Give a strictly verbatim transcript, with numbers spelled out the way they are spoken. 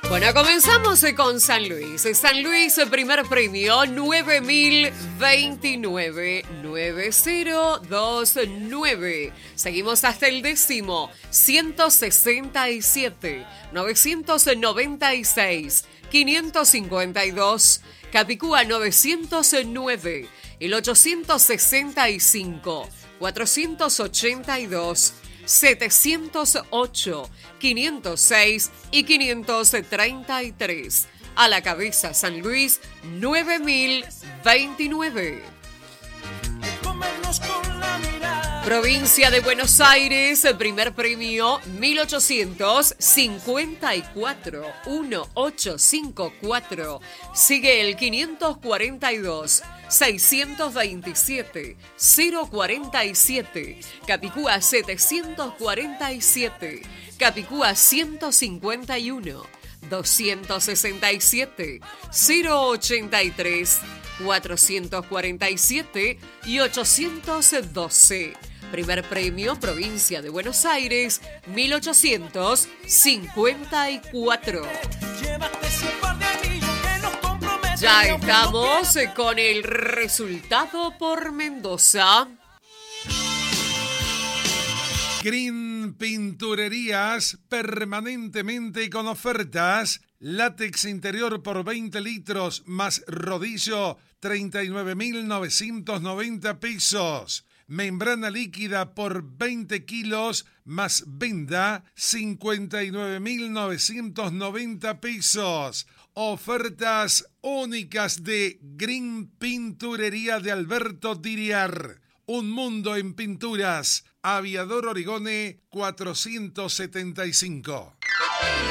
Bueno, comenzamos con San Luis. San Luis, primer premio, nueve mil veintinueve, nueve cero dos nueve. Seguimos hasta el décimo, ciento sesenta y siete, novecientos noventa y seis, quinientos cincuenta y dos, Capicúa novecientos nueve, el ochocientos sesenta y cinco, cuatrocientos ochenta y dos, setecientos ocho, quinientos seis y quinientos treinta y tres. A la cabeza San Luis, nueve mil veintinueve. Provincia de Buenos Aires, primer premio, mil ochocientos cincuenta y cuatro, dieciocho cincuenta y cuatro. Sigue el quinientos cuarenta y dos, seiscientos veintisiete, cero cuarenta y siete, Capicúa setecientos cuarenta y siete, Capicúa ciento cincuenta y uno, doscientos sesenta y siete, cero ochenta y tres, cuatrocientos cuarenta y siete y ochocientos doce. Primer premio, Provincia de Buenos Aires, mil ochocientos cincuenta y cuatro. Ya estamos con el resultado por Mendoza. Green Pinturerías, permanentemente con ofertas. Látex interior por veinte litros más rodillo, treinta y nueve mil novecientos noventa pesos. Membrana líquida por veinte kilos más venda, cincuenta y nueve mil novecientos noventa pesos. Ofertas únicas de Green Pinturería de Alberto Diriar. Un mundo en pinturas. Aviador Origone cuatrocientos setenta y cinco.